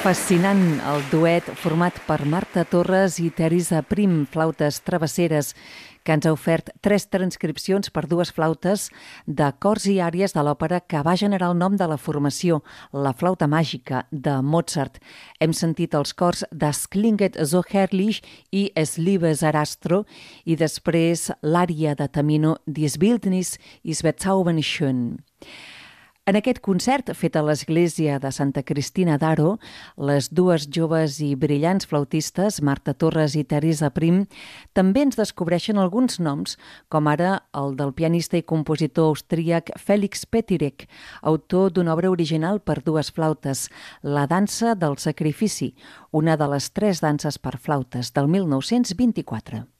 Fascinant el duet format per Marta Torres i Teresa Prim, flautes travesseres, que ens ha ofert 3 transcripcions per 2 flautes de cors i àries de l'òpera que va generar el nom de la formació, la flauta màgica de Mozart. Hem sentit els cors Das klinget so herrlich i Es liebe Sarastro i després l'ària de Tamino Dies Bildnis ist bezaubernd schön. En aquest concert, fet a l'església de Santa Cristina d'Aro, les dues joves i brillants flautistes, Marta Torres i Teresa Prim, també ens descobreixen alguns noms, com ara el del pianista i compositor austríac Felix Petirek, autor d'una obra original per 2 flautes, La dansa del sacrifici, una de les 3 danses per flautes del 1924.